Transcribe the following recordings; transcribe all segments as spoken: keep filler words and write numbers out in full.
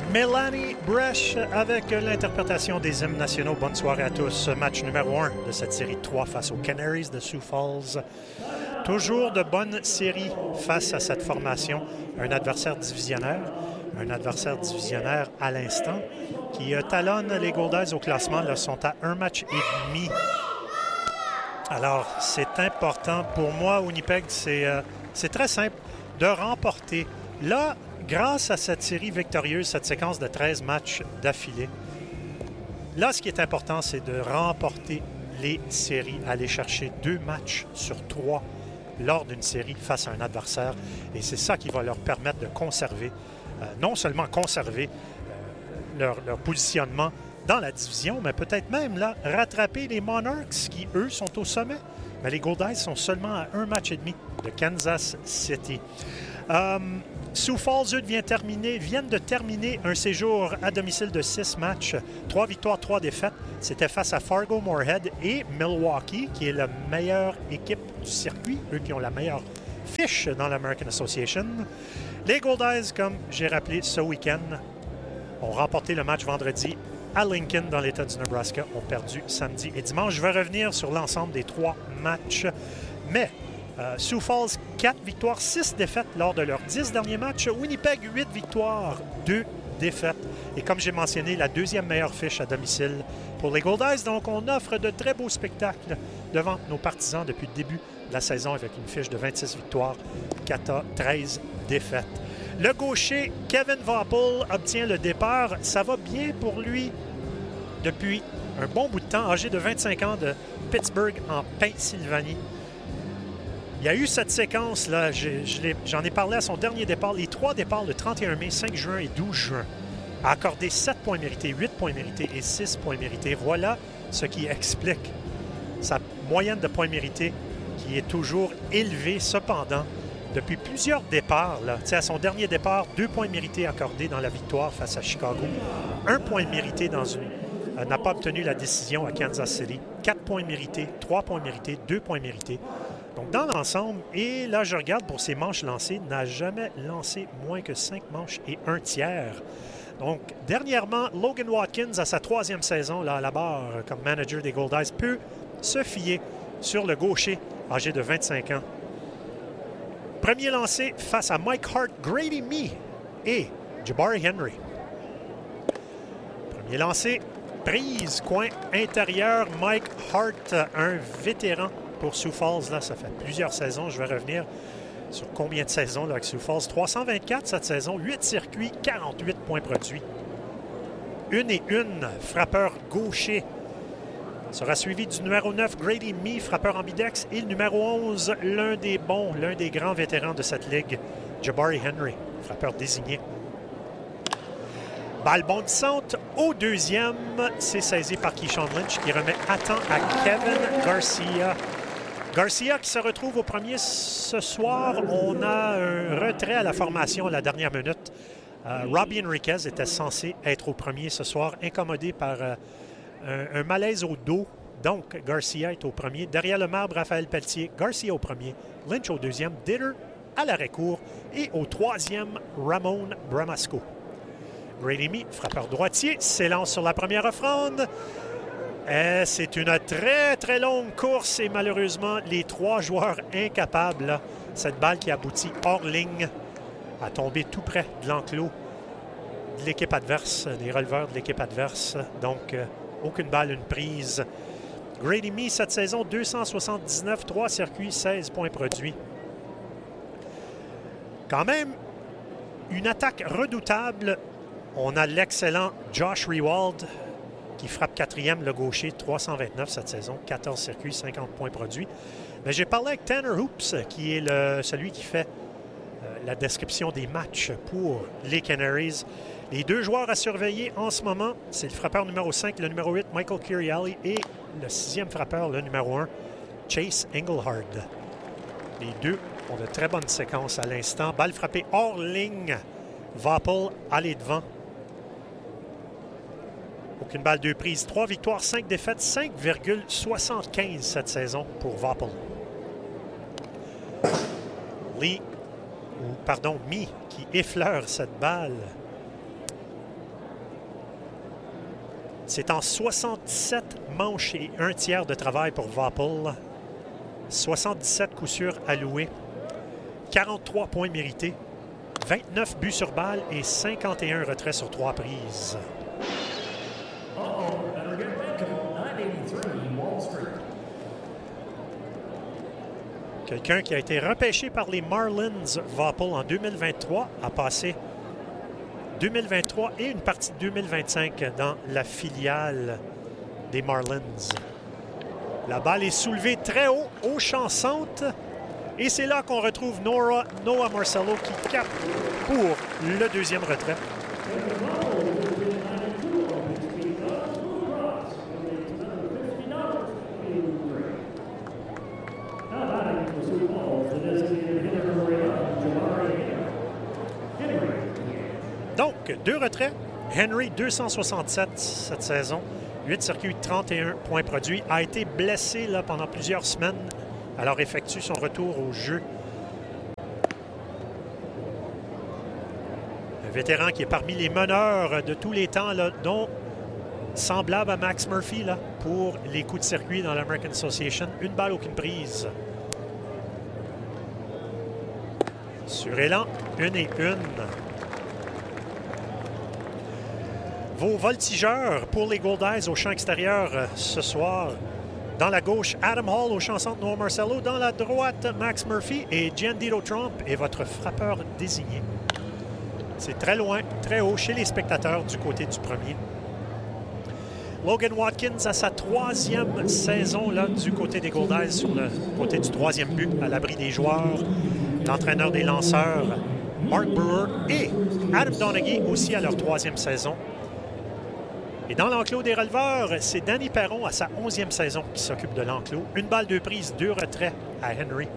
Mélanie Bresch avec l'interprétation des hymnes nationaux. Bonne soirée à tous. Match numéro un de cette série de trois face aux Canaries de Sioux Falls. Toujours de bonnes séries face à cette formation. Un adversaire divisionnaire, un adversaire divisionnaire à l'instant qui talonne les Goldeyes au classement. Là, sont à un match et demi. Alors, c'est important pour moi, Winnipeg, c'est euh, c'est très simple de remporter. Là, grâce à cette série victorieuse, cette séquence de treize matchs d'affilée, là, ce qui est important, c'est de remporter les séries, aller chercher deux matchs sur trois lors d'une série face à un adversaire. Et c'est ça qui va leur permettre de conserver, euh, non seulement conserver euh, leur, leur positionnement dans la division, mais peut-être même là, rattraper les Monarchs qui, eux, sont au sommet. Mais les Goldeyes sont seulement à un match et demi de Kansas City. Euh, Sioux Falls, eux, viennent, terminer, viennent de terminer un séjour à domicile de six matchs. Trois victoires, trois défaites. C'était face à Fargo-Moorhead et Milwaukee, qui est la meilleure équipe du circuit. Eux qui ont la meilleure fiche dans l'American Association. Les Goldeyes, comme j'ai rappelé ce week-end, ont remporté le match vendredi à Lincoln, dans l'État du Nebraska, ont perdu samedi et dimanche. Je vais revenir sur l'ensemble des trois matchs. Mais euh, Sioux Falls, quatre victoires, six défaites lors de leurs dix derniers matchs. Winnipeg, huit victoires, deux défaites. Et comme j'ai mentionné, la deuxième meilleure fiche à domicile pour les Goldeyes. Donc, on offre de très beaux spectacles devant nos partisans depuis le début de la saison avec une fiche de vingt-six victoires, treize défaites. Le gaucher Kevin Vaupel obtient le départ. Ça va bien pour lui depuis un bon bout de temps, âgé de vingt-cinq ans, de Pittsburgh en Pennsylvanie. Il y a eu cette séquence-là, je, je l'ai, j'en ai parlé à son dernier départ, les trois départs le trente et un mai, cinq juin et douze juin. A accordé sept points mérités, huit points mérités et six points mérités. Voilà ce qui explique sa moyenne de points mérités qui est toujours élevée. Cependant, depuis plusieurs départs, là, à son dernier départ, deux points mérités accordés dans la victoire face à Chicago, un point mérité dans une... Euh, n'a pas obtenu la décision à Kansas City, quatre points mérités, trois points mérités, deux points mérités. Donc, dans l'ensemble, et là, je regarde pour ses manches lancées, n'a jamais lancé moins que cinq manches et un tiers. Donc, dernièrement, Logan Watkins, à sa troisième saison là, à la barre comme manager des Goldeyes, peut se fier sur le gaucher âgé de vingt-cinq ans. Premier lancé face à Mike Hart, Grady Mee et Jabari Henry. Premier lancé, prise, coin intérieur, Mike Hart, un vétéran pour Sioux Falls. Là, ça fait plusieurs saisons. Je vais revenir sur combien de saisons là, avec Sioux Falls. trois cent vingt-quatre cette saison, huit circuits, quarante-huit points produits. Une et une, frappeur gaucher. Sera suivi du numéro neuf, Grady Mee, frappeur ambidex, et le numéro onze, l'un des bons, l'un des grands vétérans de cette ligue, Jabari Henry, frappeur désigné. Balle bondissante au deuxième, c'est saisi par Keyshawn Lynch qui remet à temps à Kevin Garcia. Garcia qui se retrouve au premier ce soir. On a un retrait à la formation à la dernière minute. Euh, Robbie Enriquez était censé être au premier ce soir, incommodé par... Euh, Un, un malaise au dos, donc Garcia est au premier. Derrière le marbre, Raphaël Pelletier, Garcia au premier, Lynch au deuxième, Ditter à l'arrêt-court et au troisième, Ramon Bramasco. Grady Mee, frappeur droitier, s'élance sur la première offrande. Et c'est une très, très longue course et malheureusement, les trois joueurs incapables, là, cette balle qui aboutit hors ligne, a tombé tout près de l'enclos de l'équipe adverse, des releveurs de l'équipe adverse. Donc, euh, aucune balle, une prise. Grady Mee, cette saison, deux cent soixante-dix-neuf, trois circuits, seize points produits. Quand même, une attaque redoutable. On a l'excellent Josh Rewald qui frappe quatrième, le gaucher, trois cent vingt-neuf cette saison, quatorze circuits, cinquante points produits. Mais j'ai parlé avec Tanner Hoops, qui est le, celui qui fait euh, la description des matchs pour les Canaries. Les deux joueurs à surveiller en ce moment, c'est le frappeur numéro cinq, le numéro huit, Michael Kiriali, et le sixième frappeur, le numéro un, Chase Engelhard. Les deux ont de très bonnes séquences à l'instant. Balle frappée hors ligne. Vaupel allé devant. Aucune balle, deux prises. Trois victoires, cinq défaites, cinq virgule soixante-quinze cette saison pour Vaupel. Lee, ou pardon, Mee, qui effleure cette balle. C'est en soixante-dix-sept manches et un tiers de travail pour Voepel. soixante-dix-sept coups sûrs alloués. quarante-trois points mérités. vingt-neuf buts sur balle et cinquante et un retraits sur trois prises. Quelqu'un qui a été repêché par les Marlins Voepel en deux mille vingt-trois a passé deux mille vingt-trois et une partie de deux mille vingt-cinq dans la filiale des Marlins. La balle est soulevée très haut, au champ centre. Et c'est là qu'on retrouve Nora, Noah Marcello qui capte pour le deuxième retrait. Donc, deux retraits. Henry, deux cent soixante-sept cette saison. huit circuits, trente et un points produits. A été blessé là, pendant plusieurs semaines. Alors effectue son retour au jeu. Un vétéran qui est parmi les meneurs de tous les temps, là, dont semblable à Max Murphy là, pour les coups de circuit dans l'American Association. Une balle, aucune prise. Sur élan, une et une. Vos voltigeurs pour les Goldeyes au champ extérieur euh, ce soir. Dans la gauche, Adam Hall au champ centre, Noah Marcello. Dans la droite, Max Murphy et Giancarlo Trump est votre frappeur désigné. C'est très loin, très haut chez les spectateurs du côté du premier. Logan Watkins a sa troisième saison là, du côté des Goldeyes sur le côté du troisième but, à l'abri des joueurs. L'entraîneur des lanceurs, Mark Brewer, et Adam Donaghy aussi à leur troisième saison. Et dans l'enclos des releveurs, c'est Danny Perron à sa onzième saison qui s'occupe de l'enclos. Une balle, deux prises, deux retraits à Henry.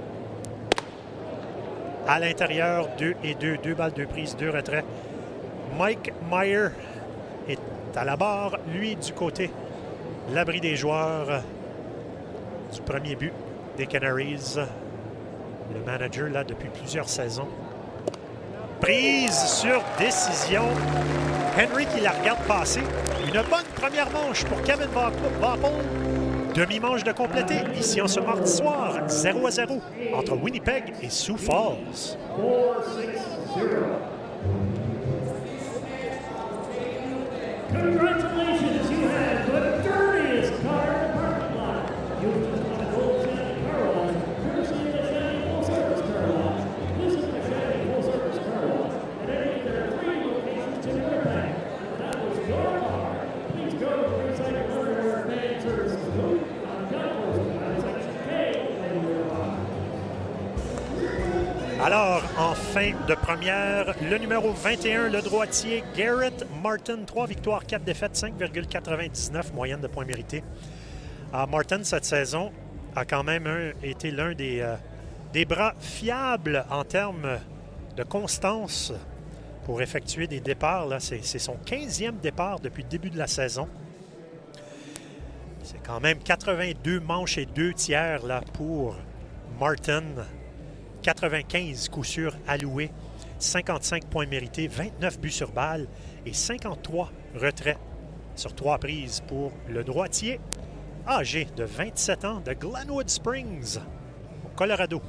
À l'intérieur, deux et deux, deux balles, deux prises, deux retraits. Mike Meyer est à la barre, lui du côté, l'abri des joueurs du premier but des Canaries. Le manager là depuis plusieurs saisons. Prise sur décision. Henry qui la regarde passer. Une bonne première manche pour Kevin Voepel. Demi-manche de compléter ici en ce mardi soir, zéro à zéro entre Winnipeg et Sioux Falls. Congratulations, you have the dirtiest car in the parking lot. You've just won a gold Shandy car wash, courtesy of the Shandy Full Service Car Wash. Visit the Shandy Full Service Car Wash at any of their three locations in Winnipeg. If that was your car, please go to the Ringside Hardware Fan Services booth on Concourse at Section K of your car. Alors, en fin de première, le numéro vingt et un, le droitier Garrett Martin. trois victoires, quatre défaites, cinq virgule quatre-vingt-dix-neuf moyenne de points mérités. Uh, Martin, cette saison, a quand même un, été l'un des, euh, des bras fiables en termes de constance pour effectuer des départs. C'est son quinzième départ depuis le début de la saison. C'est quand même quatre-vingt-deux manches et deux tiers là, pour Martin. quatre-vingt-quinze coups sûrs alloués, cinquante-cinq points mérités, vingt-neuf buts sur balle et cinquante-trois retraits sur trois prises pour le droitier âgé de vingt-sept ans de Glenwood Springs, au Colorado.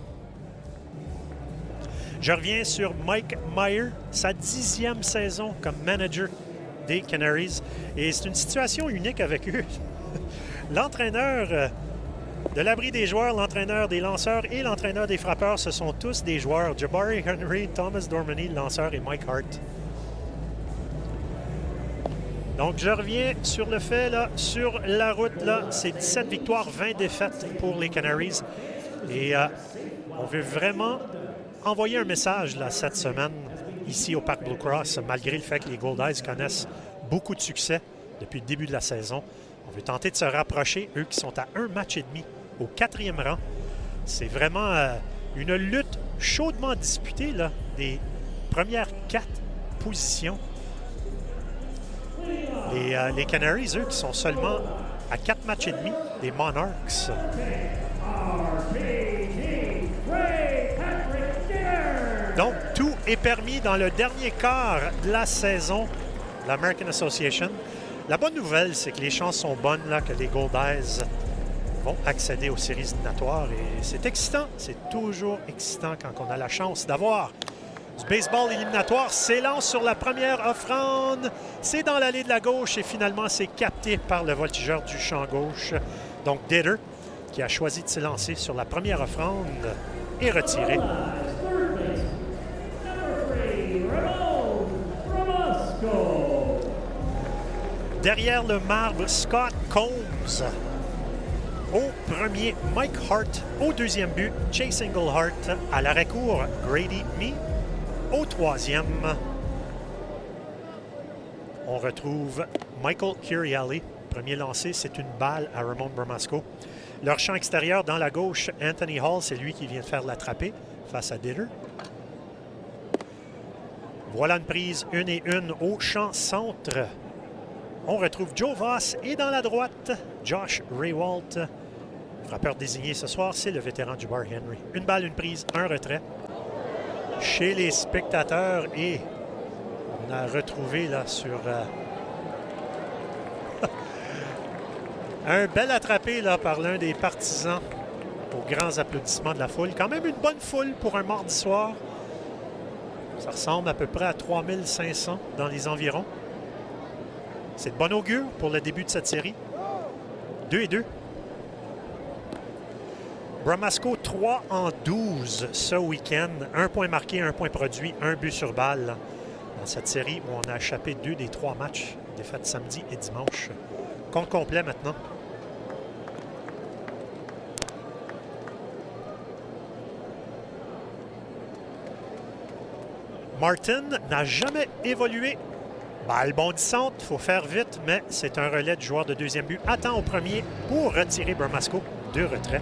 Je reviens sur Mike Meyer, sa dixième saison comme manager des Canaries. Et c'est une situation unique avec eux. L'entraîneur de l'abri des joueurs, l'entraîneur des lanceurs et l'entraîneur des frappeurs, ce sont tous des joueurs. Jabari Henry, Thomas Dormany, le lanceur, et Mike Hart. Donc, je reviens sur le fait, là, sur la route, là, c'est dix-sept victoires, vingt défaites pour les Canaries. Et euh, on veut vraiment envoyer un message, là, cette semaine, ici au Parc Blue Cross, malgré le fait que les Goldeyes connaissent beaucoup de succès depuis le début de la saison. On veut tenter de se rapprocher, eux qui sont à un match et demi au quatrième rang. C'est vraiment euh, une lutte chaudement disputée, là, des premières quatre positions. Les, euh, les Canaries, eux, qui sont seulement à quatre matchs et demi des Monarchs. Donc, tout est permis dans le dernier quart de la saison de l'American Association. La bonne nouvelle, c'est que les chances sont bonnes là, que les Goldeyes vont accéder aux séries éliminatoires. Et c'est excitant. C'est toujours excitant quand on a la chance d'avoir du baseball éliminatoire. S'élance sur la première offrande. C'est dans l'allée de la gauche et finalement, c'est capté par le voltigeur du champ gauche. Donc, Ditter, qui a choisi de s'élancer sur la première offrande, est retiré. Derrière le marbre, Scott Combs. Au premier, Mike Hart. Au deuxième but, Chase Englehart. À l'arrêt-court, Grady Mee. Au troisième, on retrouve Michael Curiali. Premier lancé, c'est une balle à Ramon Bromasco. Leur champ extérieur dans la gauche, Anthony Hall, c'est lui qui vient de faire l'attraper face à Ditter. Voilà une prise une et une au champ centre. On retrouve Joe Voss et dans la droite, Josh Raywalt. Frappeur désigné ce soir, c'est le vétéran du bar Henry. Une balle, une prise, un retrait. Chez les spectateurs et on a retrouvé là sur euh, un bel attrapé là par l'un des partisans aux grands applaudissements de la foule. Quand même une bonne foule pour un mardi soir. Ça ressemble à peu près à trois mille cinq cents dans les environs. C'est de bon augure pour le début de cette série. deux et deux. Bromasco trois en douze ce week-end. Un point marqué, un point produit, un but sur balle. Dans cette série où on a échappé deux des trois matchs. Défaite samedi et dimanche. Compte complet maintenant. Martin n'a jamais évolué. Balle bondissante, il faut faire vite, mais c'est un relais du joueur de deuxième but. Attend au premier pour retirer Bromasco. Deux retraits.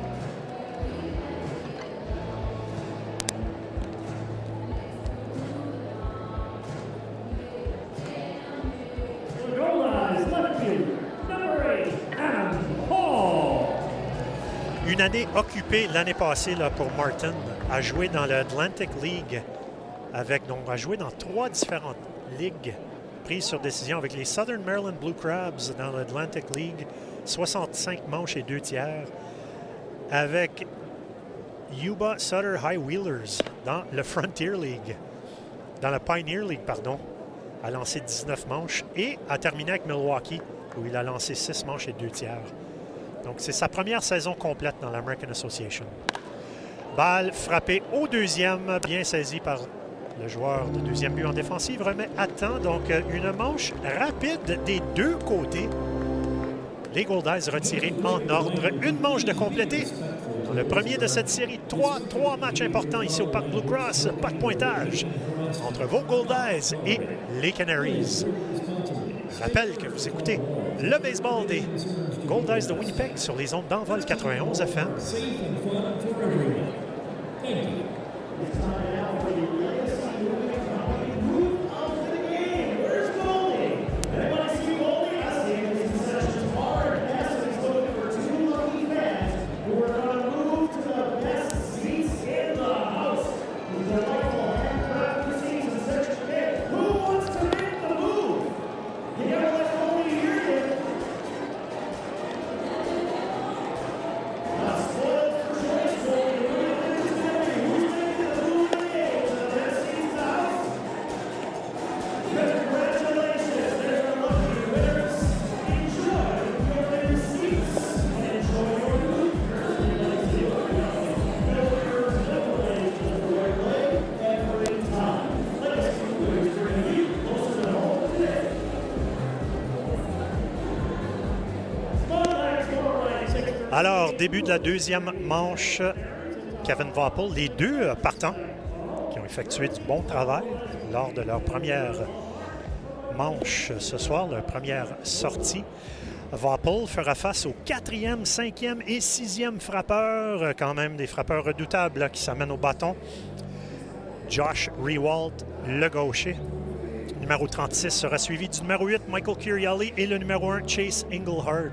Une année occupée l'année passée là, pour Martin, a joué dans l'Atlantic League, avec, donc a joué dans trois différentes ligues prises sur décision avec les Southern Maryland Blue Crabs dans l'Atlantic League, soixante-cinq manches et deux tiers, avec Yuba Sutter High Wheelers dans le Frontier League, dans la Pioneer League, pardon, a lancé dix-neuf manches et a terminé avec Milwaukee, où il a lancé six manches et deux tiers. Donc, c'est sa première saison complète dans l'American Association. Balle frappée au deuxième, bien saisie par le joueur de deuxième but en défensive, remet à temps. Donc, une manche rapide des deux côtés. Les Goldeyes retirés en ordre. Une manche de compléter. Le premier de cette série. Trois, trois matchs importants ici au Parc Blue Cross. Pas de pointage entre vos Goldeyes et les Canaries. Je rappelle que vous écoutez le baseball des Goldeyes de Winnipeg sur les ondes d'Envol quatre-vingt-onze F M. Alors, début de la deuxième manche, Kevin Voppel, les deux partants qui ont effectué du bon travail lors de leur première manche ce soir, leur première sortie. Voppel fera face au quatrième, cinquième et sixième frappeurs, quand même des frappeurs redoutables là, qui s'amènent au bâton. Josh Raywalt, le gaucher. Numéro trente-six sera suivi du numéro huit, Michael Curiali, et le numéro un, Chase Englehart.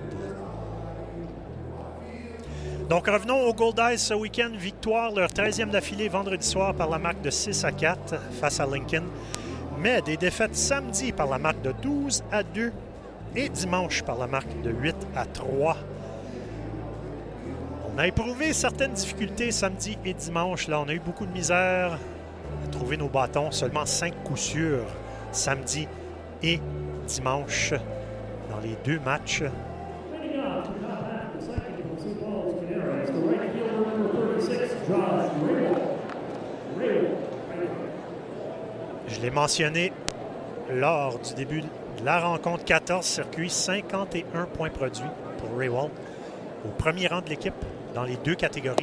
Donc, revenons aux Goldeyes ce week-end. Victoire, leur treizième d'affilée vendredi soir par la marque de six à quatre face à Lincoln. Mais des défaites samedi par la marque de douze à deux et dimanche par la marque de huit à trois. On a éprouvé certaines difficultés samedi et dimanche. Là, on a eu beaucoup de misère à trouver nos bâtons. Seulement cinq coups sûrs samedi et dimanche dans les deux matchs. Leading off to top half of the second from Sioux Falls Canaries, the right fielder number thirty-six, Josh Raywald. Raywald. Je l'ai mentionné lors du début de la rencontre. quatorze circuits, cinquante et un points produits pour Raywald. Au premier rang de l'équipe dans les deux catégories.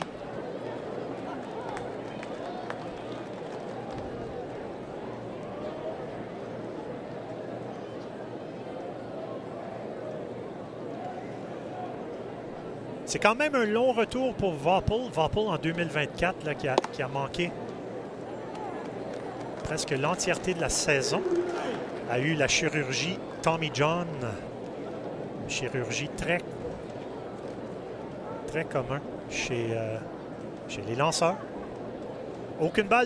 C'est quand même un long retour pour Voppel. Voppel en deux mille vingt-quatre là, qui, a, qui a manqué presque l'entièreté de la saison. A eu la chirurgie Tommy John. Une chirurgie très, très commune chez, euh, chez les lanceurs. Aucune balle